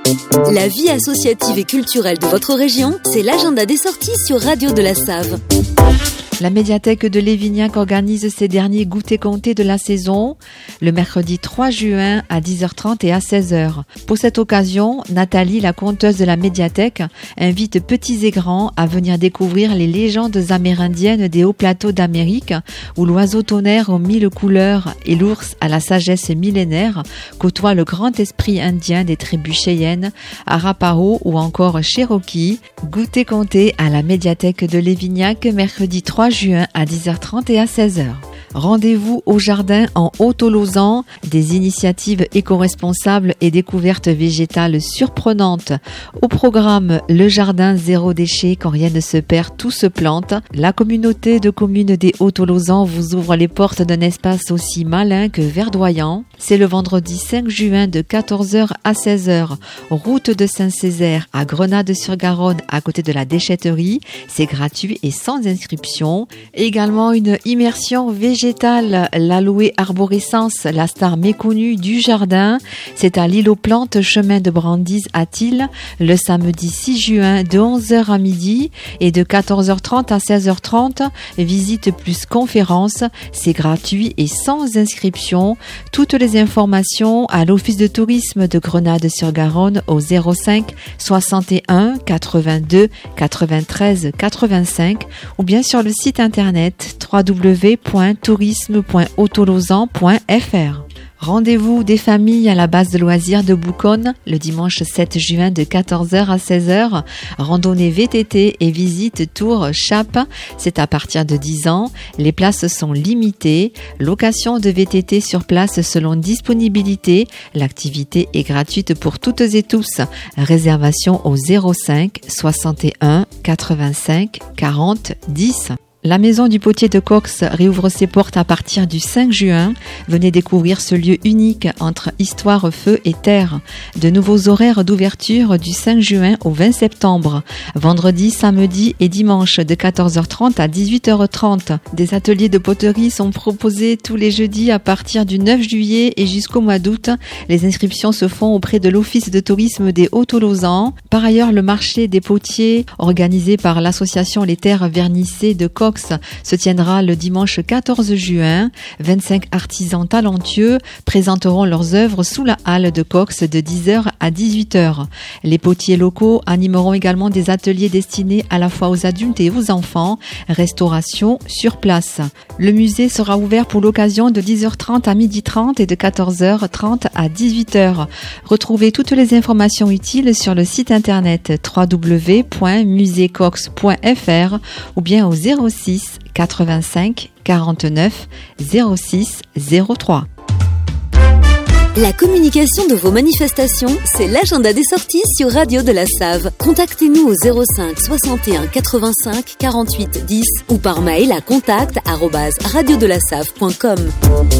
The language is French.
La vie associative et culturelle de votre région, c'est l'agenda des sorties sur Radio de la Save. La médiathèque de Lévignac organise ses derniers goûters comptés de la saison, le mercredi 3 juin à 10h30 et à 16h. Pour cette occasion, Nathalie, la conteuse de la médiathèque, invite petits et grands à venir découvrir les légendes amérindiennes des hauts plateaux d'Amérique, où l'oiseau tonnerre aux 1000 couleurs et l'ours à la sagesse millénaire côtoient le grand esprit indien des tribus Cheyennes, Arapaho ou encore Cherokee. Goûter compté à la médiathèque de Lévignac, mercredi 3 juin à 10h30 et à 16h. Rendez-vous au jardin en Haut-Tolosan, des initiatives éco-responsables et découvertes végétales surprenantes. Au programme, le jardin zéro déchet, quand rien ne se perd, tout se plante. La communauté de communes des Hauts-Tolosan vous ouvre les portes d'un espace aussi malin que verdoyant. C'est le vendredi 5 juin de 14h à 16h, route de Saint-Césaire à Grenade-sur-Garonne, à côté de la déchetterie. C'est gratuit et sans inscription. Également une immersion végétale, l'aloe arborescence, la star méconnue du jardin. C'est à l'île aux plantes, chemin de Brandise à Tille, le samedi 6 juin de 11h à midi et de 14h30 à 16h30. Visite plus conférence, c'est gratuit et sans inscription. Toutes les informations à l'office de tourisme de Grenade-sur-Garonne au 05 61 82 93 85 ou bien sur le site internet www.tourisme.hautolosan.fr. Rendez-vous des familles à la base de loisirs de Bouconne le dimanche 7 juin de 14h à 16h. Randonnée VTT et visite Tour Chape, c'est à partir de 10 ans. Les places sont limitées. Location de VTT sur place selon disponibilité. L'activité est gratuite pour toutes et tous. Réservation au 05 61 85 40 10. La maison du potier de Cox réouvre ses portes à partir du 5 juin. Venez découvrir ce lieu unique entre histoire, feu et terre. De nouveaux horaires d'ouverture du 5 juin au 20 septembre. Vendredi, samedi et dimanche de 14h30 à 18h30. Des ateliers de poterie sont proposés tous les jeudis à partir du 9 juillet et jusqu'au mois d'août. Les inscriptions se font auprès de l'office de tourisme des Hauts-Tolosan. Par ailleurs, le marché des potiers, organisé par l'association Les Terres Vernissées de Cox, se tiendra le dimanche 14 juin. 25 artisans talentueux présenteront leurs œuvres sous la halle de Cox de 10h à 18h. Les potiers locaux animeront également des ateliers destinés à la fois aux adultes et aux enfants. Restauration sur place. Le musée sera ouvert pour l'occasion de 10h30 à 12h30 et de 14h30 à 18h. Retrouvez toutes les informations utiles sur le site internet www.musecox.fr ou bien au 06 85 49 06 03. La communication de vos manifestations, c'est l'agenda des sorties sur Radio de la Save. Contactez-nous au 05 61 85 48 10 ou par mail à contact@radiodelasave.com.